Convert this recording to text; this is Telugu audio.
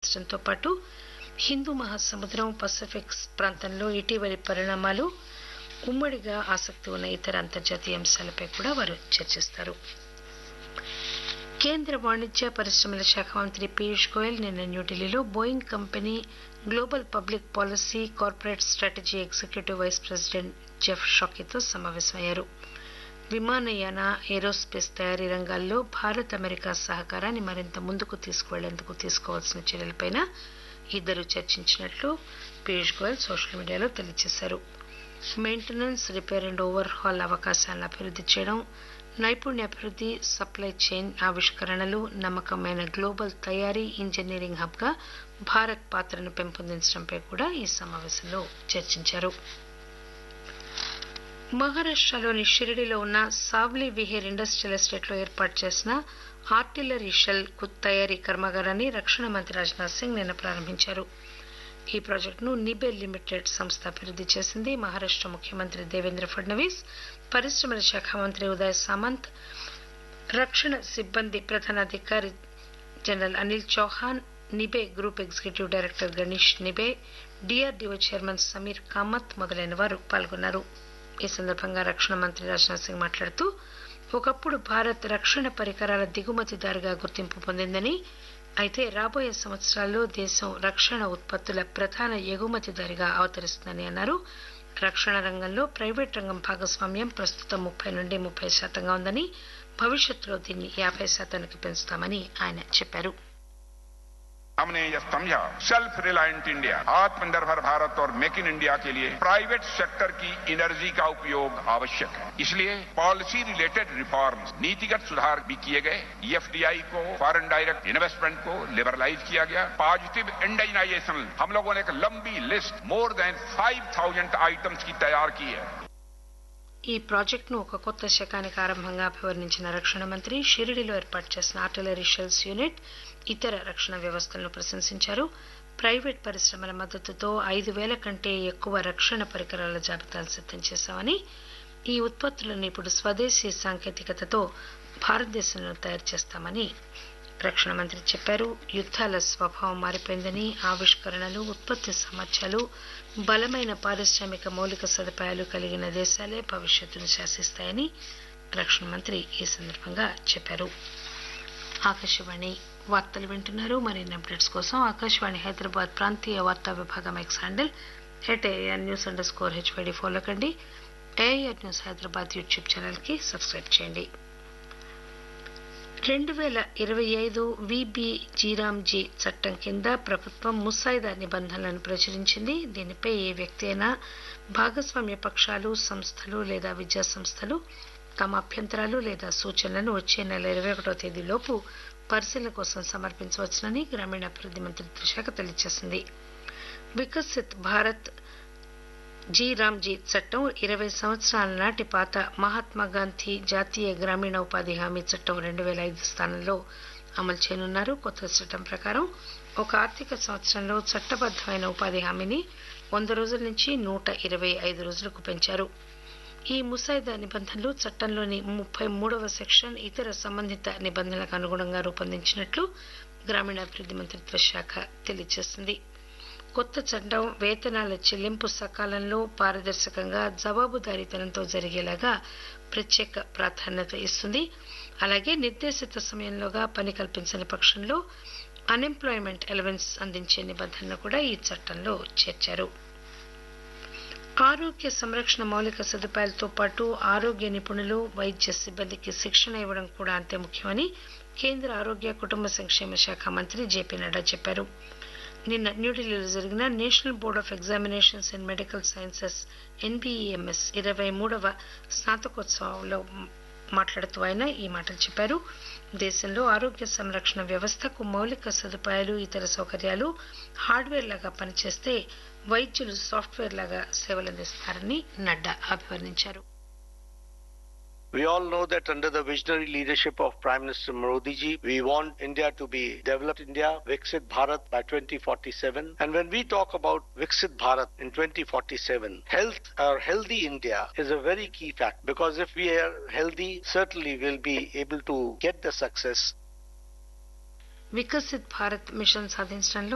విస్తరించడంతో పాటు హిందూ మహాసముద్రం పసిఫిక్ ప్రాంతంలో ఇటీవలి పరిణామాలు ఉమ్మడిగా ఆసక్తి ఉన్న ఇతర అంతర్జాతీయ అంశాలపై కూడా వారు చర్చిస్తారు. కేంద్ర వాణిజ్య పరిశ్రమల శాఖ మంత్రి పీయూష్ గోయల్ నిన్న న్యూఢిల్లీలో Boeing company global public policy corporate strategy executive vice president Jeff షాకీతో సమావేశమయ్యారు. విమానయాన ఏరోస్పేస్ తయారీ రంగాల్లో భారత్ అమెరికా సహకారాన్ని మరింత ముందుకు తీసుకువెళ్లేందుకు తీసుకోవాల్సిన చర్యలపై ఇద్దరు చర్చించినట్లు పీయూష్ గోయల్ సోషల్ మీడియాలో తెలియజేశారు. Maintenance, repair and over hall అవకాశాలను అభివృద్ధి చేయడం, నైపుణ్యాభివృద్ధి, సప్లై చైన్ ఆవిష్కరణలు, నమ్మకమైన గ్లోబల్ తయారీ ఇంజనీరింగ్ హబ్గా భారత్ పాత్రను పెంపొందించడంపై కూడా ఈ సమావేశంలో చర్చించారు. మహారాష్టలోని షిరిడిలో ఉన్న సావ్లీ విహేర్ ఇండస్ట్రియల్ ఎస్టేట్లో ఏర్పాటు చేసిన ఆర్టిలరీ షెల్ తయారీ కర్మాగారాన్ని రక్షణ మంత్రి రాజ్నాథ్ సింగ్ నిన్న ప్రారంభించారు. ఈ ప్రాజెక్టును నిబెల్ లిమిటెడ్ సంస్థ అభివృద్ధి చేసింది. మహారాష్ట ముఖ్యమంత్రి దేవేంద్ర ఫడ్నవీస్, పరిశ్రమల శాఖ మంత్రి ఉదయ్ సామంత్, రక్షణ సిబ్బంది ప్రధానాధికారి general Anil Chauhan, Nibe group executive director Ganesh Nibe, DRDO chairman Sameer Kamath మొదలైన వారు పాల్గొన్నారు. ఈ సందర్భంగా రక్షణ మంత్రి రాజ్నాథ్ సింగ్ మాట్లాడుతూ, ఒకప్పుడు భారత్ రక్షణ పరికరాల దిగుమతిదారుగా గుర్తింపు పొందిందని, అయితే రాబోయే సంవత్సరాల్లో దేశం రక్షణ ఉత్పత్తుల ప్రధాన ఎగుమతిదారిగా అవతరిస్తుందని అన్నారు. రక్షణ రంగంలో ప్రైవేట్ రంగం భాగస్వామ్యం ప్రస్తుతం 30 నుండి 30% ఉందని, భవిష్యత్తులో దీన్ని 50% పెంచుతామని ఆయన చెప్పారు. हमने यह समझा सेल्फ रिलायंट इंडिया, आत्मनिर्भर भारत और मेक इन इंडिया के लिए प्राइवेट सेक्टर की एनर्जी का उपयोग आवश्यक है. इसलिए पॉलिसी रिलेटेड रिफॉर्म्स, नीतिगत सुधार भी किए गए. एफडीआई को, फॉरेन डायरेक्ट इन्वेस्टमेंट को लिबरलाइज किया गया. पॉजिटिव इंडाइनाइजेशन, हम लोगों ने एक लंबी लिस्ट मोर देन 5000 आइटम्स की तैयार की है. ఈ ప్రాజెక్టును ఒక కొత్త శకానికి ఆరంభంగా అభివర్ణించిన రక్షణ మంత్రి షిరిడిలో ఏర్పాటు చేసిన ఆర్టిలరీ షెల్స్ యూనిట్, ఇతర రక్షణ వ్యవస్థలను ప్రశంసించారు. ప్రైవేట్ పరిశ్రమల మద్దతుతో 5,000 కంటే ఎక్కువ రక్షణ పరికరాల జాబితాను సిద్దం చేశామని, ఈ ఉత్పత్తులను ఇప్పుడు స్వదేశీ సాంకేతికతతో భారతదేశంలో తయారు చేస్తామని రక్షణ మంత్రి చెప్పారు. యుద్ధాల స్వభావం మారిపోయిందని, ఆవిష్కరణలు, ఉత్పత్తి సామర్థ్యాలు, బలమైన పారిశ్రామిక మౌలిక సదుపాయాలు కలిగిన దేశాలే భవిష్యత్తును శాసిస్తాయని రక్షణ మంత్రి ఈ సందర్భంగా చెప్పారు. ఆకాశవాణి వార్తలు వింటున్నారు. మరిన్ని అప్డేట్స్ కోసం ఆకాశవాణి హైదరాబాద్ ప్రాంతీయ వార్తా విభాగం ఎక్స్ హ్యాండిల్ @AIRNews_HYD ఫాలో కండి. ఏఐఆర్ న్యూస్ హైదరాబాద్ యూట్యూబ్ ఛానల్కి సబ్స్క్రైబ్ చేయండి. 2025 VBజీ చట్టం కింద ప్రభుత్వం ముసాయిదా నిబంధనలను ప్రచురించింది. దీనిపై ఏ వ్యక్తి అయినా, భాగస్వామ్య పక్షాలు, సంస్థలు లేదా విద్యా సంస్థలు తమ అభ్యంతరాలు లేదా సూచనలను వచ్చే నెల 21వ తేదీలోపు పరిశీలన కోసం సమర్పించవచ్చునని గ్రామీణాభివృద్ధి మంత్రిత్వ శాఖ తెలియజేసింది. వికసిత్ భారత్ రామ్జీ చట్టం 20 సంవత్సరాల నాటి పాత మహాత్మాగాంధీ జాతీయ గ్రామీణ ఉపాధి హామీ చట్టం 2005 స్థానంలో అమలు చేయనున్నారు. కొత్త చట్టం ప్రకారం ఒక ఆర్థిక సంవత్సరంలో చట్టబద్దమైన ఉపాధి హామీని 100 రోజుల నుంచి 125 రోజులకు పెంచారు. ఈ ముసాయిదా నిబంధనలు చట్టంలోని 33వ సెక్షన్, ఇతర సంబంధిత నిబంధనలకు అనుగుణంగా రూపొందించినట్లు గ్రామీణాభివృద్ధి మంత్రిత్వ శాఖ తెలియజేసింది. కొత్త చట్టం వేతనాల చెల్లింపు సకాలంలో, పారదర్శకంగా, జవాబుదారీతనంతో జరిగేలాగా ప్రత్యేక ప్రాధాన్యత ఇస్తుంది. అలాగే నిర్దేశిత సమయంలోగా పని కల్పించని పక్షంలో అన్ఎంప్లాయ్మెంట్ అలవెన్స్ అందించే నిబంధనను కూడా ఈ చట్టంలో చేర్చారు. ఆరోగ్య సంరక్షణ మౌలిక సదుపాయాలతో పాటు ఆరోగ్య నిపుణులు, వైద్య సిబ్బందికి శిక్షణ ఇవ్వడం కూడా అంతే ముఖ్యమని కేంద్ర ఆరోగ్య కుటుంబ సంక్షేమ శాఖ మంత్రి జేపీ నడ్డా చెప్పారు. నిన్న న్యూఢిల్లీలో జరిగిన national board of examinations in medical sciences NBEMS 23వ స్నాతకోత్సవంలో మాట్లాడుతూ ఆయన ఈ మాటలు చెప్పారు. దేశంలో ఆరోగ్య సంరక్షణ వ్యవస్థకు మౌలిక సదుపాయాలు, ఇతర సౌకర్యాలు హార్డ్వేర్ లాగా పనిచేస్తే వైద్యులు సాఫ్ట్వేర్ లాగా సేవలందిస్తారని నడ్డా అభివర్ణించారు. We all know that under the visionary leadership of Prime Minister Modi ji, we want India to be developed India, Viksit Bharat by 2047. And when we talk about Viksit Bharat in 2047, health or healthy India is a very key fact, because if we are healthy, certainly we'll be able to get the success. Viksit Bharat machine సాధించడంలో